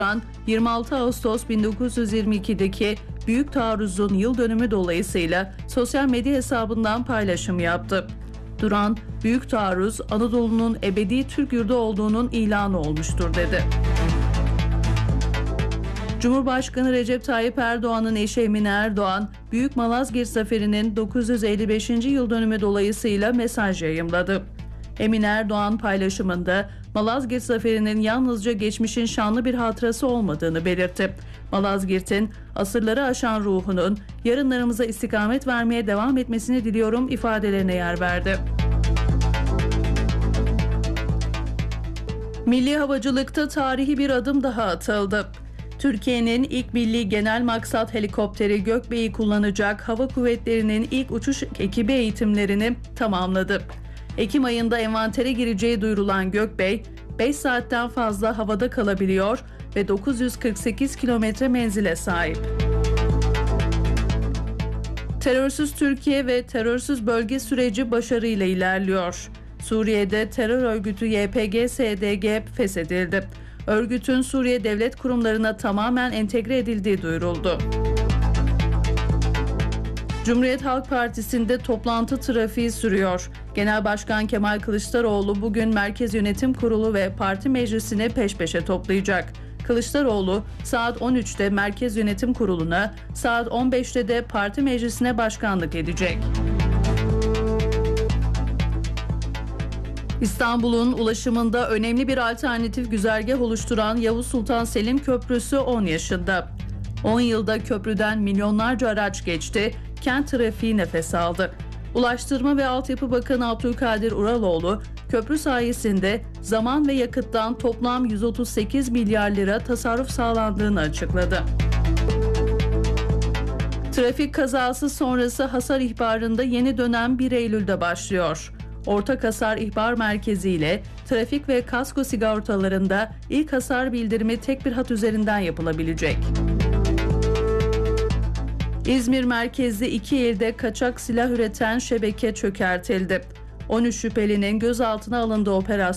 26 Ağustos 1922'deki Büyük Taarruz'un yıl dönümü dolayısıyla sosyal medya hesabından paylaşım yaptı. Duran, Büyük Taarruz Anadolu'nun ebedi Türk yurdu olduğunun ilanı olmuştur dedi. Cumhurbaşkanı Recep Tayyip Erdoğan'ın eşi Emine Erdoğan, Büyük Malazgirt Zaferi'nin 955. yıl dönümü dolayısıyla mesaj yayımladı. Emine Erdoğan paylaşımında Malazgirt Zaferi'nin yalnızca geçmişin şanlı bir hatırası olmadığını belirtti. Malazgirt'in asırları aşan ruhunun yarınlarımıza istikamet vermeye devam etmesini diliyorum ifadelerine yer verdi. Milli havacılıkta tarihi bir adım daha atıldı. Türkiye'nin ilk milli genel maksat helikopteri Gökbey'i kullanacak Hava Kuvvetleri'nin ilk uçuş ekibi eğitimlerini tamamladı. Ekim ayında envantere gireceği duyurulan Gökbey, 5 saatten fazla havada kalabiliyor ve 948 kilometre menzile sahip. Terörsüz Türkiye ve terörsüz bölge süreci başarıyla ilerliyor. Suriye'de terör örgütü YPG-SDG feshedildi. Örgütün Suriye devlet kurumlarına tamamen entegre edildiği duyuruldu. Cumhuriyet Halk Partisi'nde toplantı trafiği sürüyor. Genel Başkan Kemal Kılıçdaroğlu bugün Merkez Yönetim Kurulu ve Parti Meclisi'ni peş peşe toplayacak. Kılıçdaroğlu saat 13'te Merkez Yönetim Kurulu'na, saat 15'te de Parti Meclisi'ne başkanlık edecek. İstanbul'un ulaşımında önemli bir alternatif güzergah oluşturan Yavuz Sultan Selim Köprüsü 10 yaşında. 10 yılda köprüden milyonlarca araç geçti, kent trafiği nefes aldı. Ulaştırma ve Altyapı Bakanı Abdülkadir Uraloğlu, köprü sayesinde zaman ve yakıttan toplam 138 milyar lira tasarruf sağlandığını açıkladı. Trafik kazası sonrası hasar ihbarında yeni dönem 1 Eylül'de başlıyor. Ortak Hasar İhbar Merkezi ile trafik ve kasko sigortalarında ilk hasar bildirimi tek bir hat üzerinden yapılabilecek. İzmir merkezli 2 ilde kaçak silah üreten şebeke çökertildi. 13 şüphelinin gözaltına alındığı operasyon